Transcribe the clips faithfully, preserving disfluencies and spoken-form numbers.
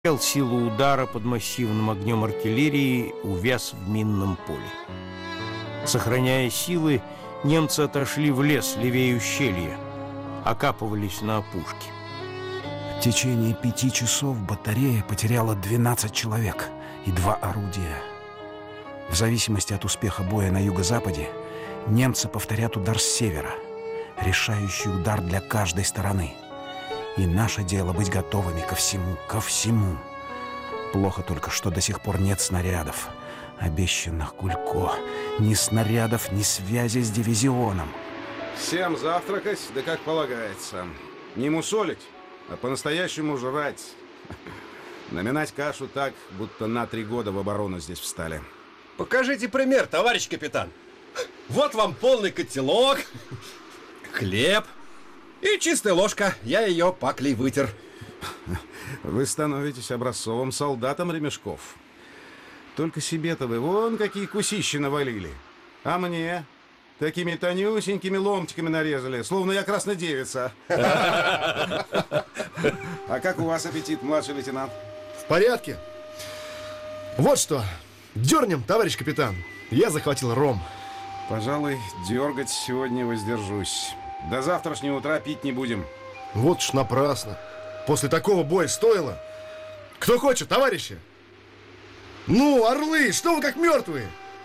Силу удара под массивным огнем артиллерии увяз в минном поле. Сохраняя силы, немцы отошли в лес левее ущелья, окапывались на опушке. В течение пяти часов батарея потеряла двенадцать человек и два орудия. В зависимости от успеха боя на юго-западе, немцы повторят удар с севера, решающий удар для каждой стороны. И наше дело быть готовыми ко всему, ко всему. Плохо только, что до сих пор нет снарядов, обещанных Гулько. Ни снарядов, ни связи с дивизионом. Всем завтракать, да как полагается. Не мусолить, а по-настоящему жрать. Наминать кашу так, будто на три года в оборону здесь встали. Покажите пример, товарищ капитан. Вот вам полный котелок, хлеб и чистая ложка. Я ее паклей вытер. Вы становитесь образцовым солдатом, Ремешков. Только себе-то вы вон какие кусищи навалили. А мне такими тонюсенькими ломтиками нарезали, словно я краснодевица. А как у вас аппетит, младший лейтенант? В порядке. Вот что, дернем, товарищ капитан. Я захватил ром. Пожалуй, дергать сегодня воздержусь. До завтрашнего утра пить не будем. Вот уж напрасно. После такого боя стоило. Кто хочет, товарищи? Ну, орлы, что вы как мертвые?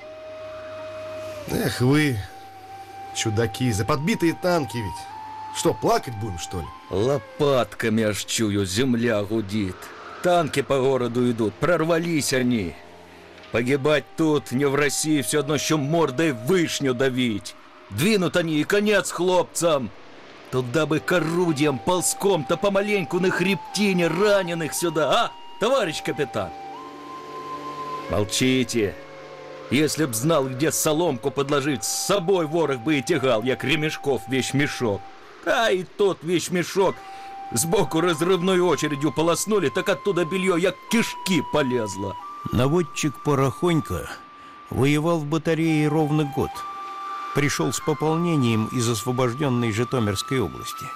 Эх вы, чудаки, за подбитые танки ведь. Что, плакать будем, что ли? Лопатками аж чую, земля гудит. Танки по городу идут, прорвались они. Погибать тут, не в России, все одно, что мордой вышню давить. Двинут они, и конец хлопцам. Туда бы к орудиям, ползком-то помаленьку на хребтине раненых сюда, а, товарищ капитан? Молчите. Если б знал, где соломку подложить, с собой ворох бы и тягал, як Ремешков вещмешок. А и тот вещмешок сбоку разрывной очередью полоснули, так оттуда белье як кишки полезло. Наводчик Порохонько воевал в батарее ровно год. Пришел с пополнением из освобожденной Житомирской области.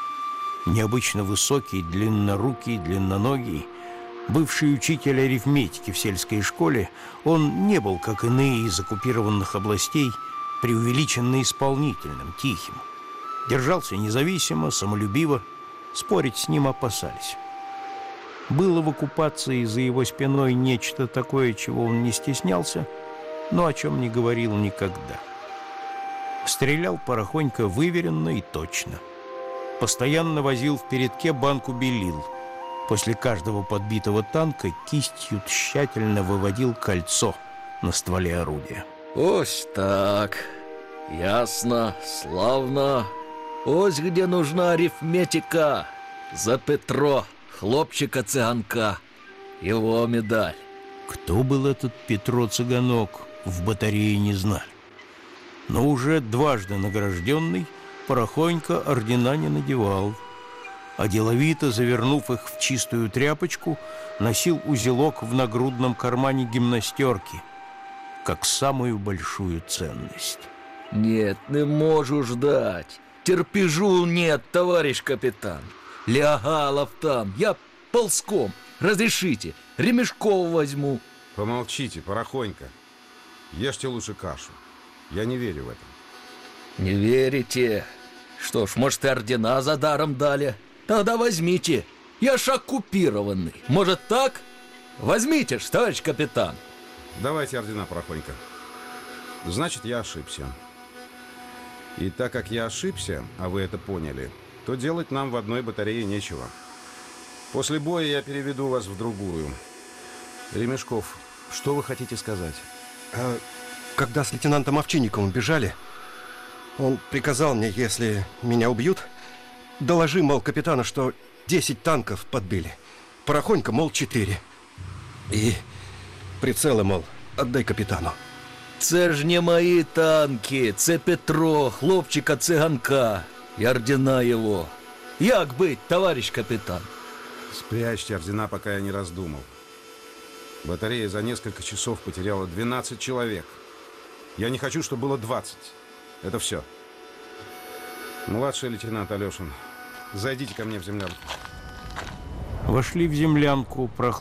Необычно высокий, длиннорукий, длинноногий, бывший учитель арифметики в сельской школе, он не был, как иные из оккупированных областей, преувеличенно исполнительным, тихим. Держался независимо, самолюбиво, спорить с ним опасались. Было в оккупации за его спиной нечто такое, чего он не стеснялся, но о чем не говорил никогда. Стрелял Порохонько выверенно и точно. Постоянно возил в передке банку белил. После каждого подбитого танка кистью тщательно выводил кольцо на стволе орудия. Ось так. Ясно, славно. Ось где нужна арифметика. За Петро, хлопчика-цыганка. Его медаль. Кто был этот Петро-цыганок, в батарее не знали. Но уже дважды награжденный, Порохонько ордена не надевал, а деловито, завернув их в чистую тряпочку, носил узелок в нагрудном кармане гимнастерки, как самую большую ценность. Нет, не можу ждать. Терпежу нет, товарищ капитан. Лягалов там, я ползком. Разрешите, Ремешкова возьму. Помолчите, Порохонько. Ешьте лучше кашу. Я не верю в это. Не верите? Что ж, может, и ордена за даром дали? Тогда возьмите. Я ж оккупированный. Может, так? Возьмите ж, товарищ капитан. Давайте ордена, Порохонько. Значит, я ошибся. И так как я ошибся, а вы это поняли, то делать нам в одной батарее нечего. После боя я переведу вас в другую. Ремешков, что вы хотите сказать? А... Когда с лейтенантом Овчинниковым бежали, он приказал мне, если меня убьют, доложи, мол, капитану, что десять танков подбили. Порохонько, мол, четыре. И прицелы, мол, отдай капитану. Це ж не мои танки, це Петро, хлопчика-цыганка, и ордена его. Як быть, товарищ капитан? Спрячьте ордена, пока я не раздумал. Батарея за несколько часов потеряла двенадцать человек. Я не хочу, чтобы было двадцать. Это все. Младший лейтенант Алешин, зайдите ко мне в землянку. Вошли в землянку,